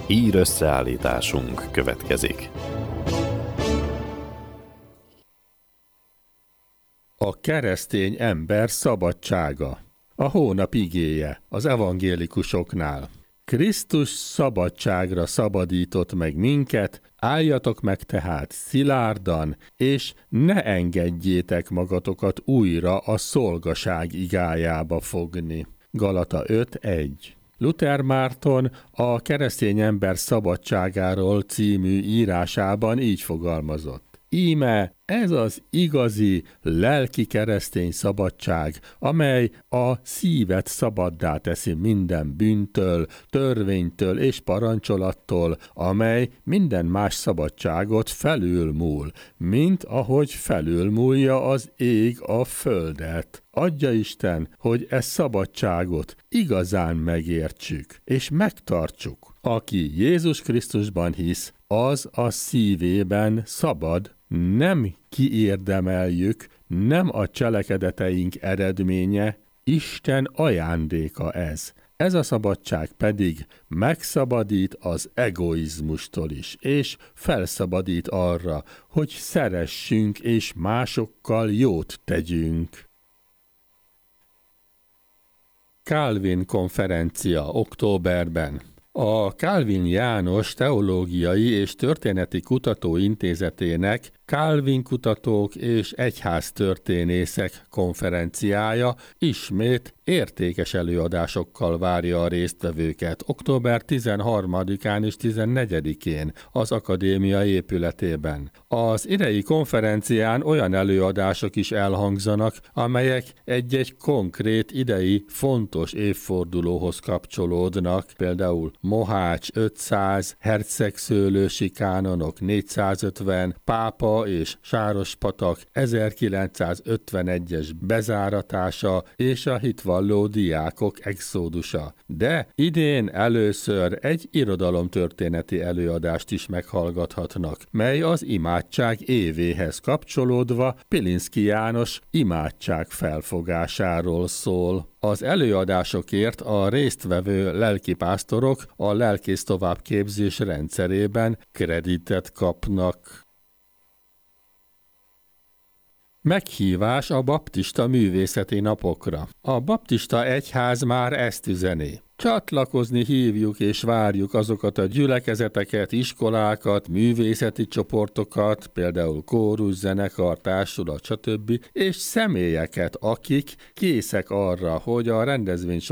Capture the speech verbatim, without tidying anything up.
Hír összeállításunk következik. A keresztény ember szabadsága. A hónap igéje az evangélikusoknál. Krisztus szabadságra szabadított meg minket, álljatok meg tehát szilárdan, és ne engedjétek magatokat újra a szolgaság igájába fogni. Galata öt egy. Luther Márton a Keresztény ember szabadságáról című írásában így fogalmazott. Íme ez az igazi, lelki keresztény szabadság, amely a szívet szabaddá teszi minden bűntől, törvénytől és parancsolattól, amely minden más szabadságot felülmúl, mint ahogy felülmúlja az ég a földet. Adja Isten, hogy e szabadságot igazán megértsük és megtartsuk. Aki Jézus Krisztusban hisz, az a szívében szabad, nem kiérdemeljük, nem a cselekedeteink eredménye, Isten ajándéka ez. Ez a szabadság pedig megszabadít az egoizmustól is, és felszabadít arra, hogy szeressünk és másokkal jót tegyünk. Calvin konferencia októberben. A Calvin János Teológiai és Történeti Kutatóintézetének Calvin kutatók és egyháztörténészek konferenciája ismét értékes előadásokkal várja a résztvevőket október tizenharmadikán és tizennegyedikén az akadémia épületében. Az idei konferencián olyan előadások is elhangzanak, amelyek egy-egy konkrét idei fontos évfordulóhoz kapcsolódnak, például Mohács ötszáz, hercegszőlősi kánonok négyszázötven, pápa és Sárospatak ezerkilencszázötvenegyes bezáratása és a hitvalló diákok exódusa. De idén először egy irodalomtörténeti előadást is meghallgathatnak, mely az imádság évéhez kapcsolódva Pilinszky János imádság felfogásáról szól. Az előadásokért a résztvevő lelkipásztorok a lelkész továbbképzés rendszerében kreditet kapnak. Meghívás a baptista művészeti napokra. A baptista egyház már ezt üzeni. Csatlakozni hívjuk és várjuk azokat a gyülekezeteket, iskolákat, művészeti csoportokat, például kórus, zenekar, társulat, stb. És személyeket, akik készek arra, hogy a rendezvény